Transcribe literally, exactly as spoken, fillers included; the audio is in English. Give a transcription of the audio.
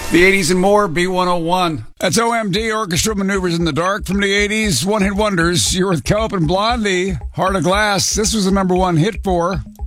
The eighties and more, B one oh one. That's O M D, Orchestra Maneuvers in the Dark from the eighties. One-hit wonders. You're with Kelp and Blondie. Heart of Glass. This was the number one hit for